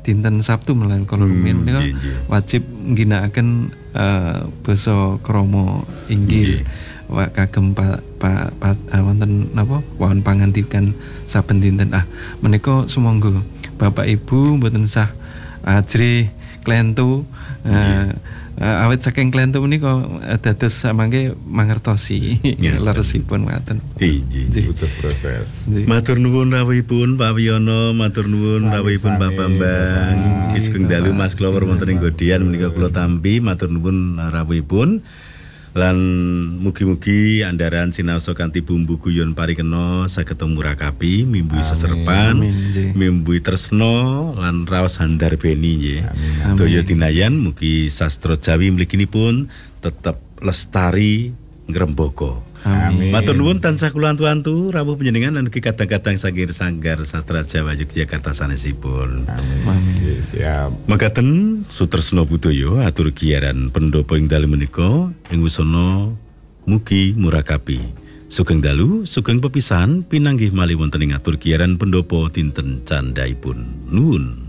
dinten Sabtu melan kala rumiyin menika wajib ngginakaken basa krama inggil. Kagem wonten napa wahon pangandikan saben dinten menika sumangga Bapak Ibu mboten sah ajri klentu awit saking klentu menika dados samangke mangertosi leresipun ngaten. Nggih butuh proses. Matur nuwun rawuhipun Pak Wiyono, matur nuwun rawuhipun Pak Bambang. Sugeng dalu Mas Klower wonten ing Godian menika kula tampi matur nuwun rawuhipun. Lan mugi-mugi andaran sinaosa kanthi bumbu guyon parikena saged murakabi mimbui seserepan mimbui tresna lan raos handar beni nggih. Daya dinayan mugi sastra Jawi mliginipun tetep lestari ngrembaka. Amin. Matur nuwun tansah kula antu-antu rawuh panjenengan lan ugi kadang-kadang saking Sanggar Sastra Jawa Yogyakarta sanesipun. Amin. Siap. Mekaten Sutresna Budaya atur giyaran pendhapa ing dalu menika ing wusana mugi murakabi. Sugeng dalu, sugeng pepisahan pinanggih malih wonten ing atur giyaran pendhapa dinten candhaipun. Nuwun.